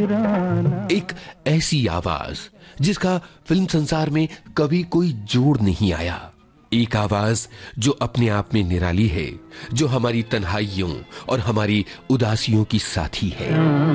एक ऐसी आवाज जिसका फिल्म संसार में कभी कोई जोड़ नहीं आया। एक आवाज जो अपने आप में निराली है, जो हमारी तन्हाइयों और हमारी उदासियों की साथी है।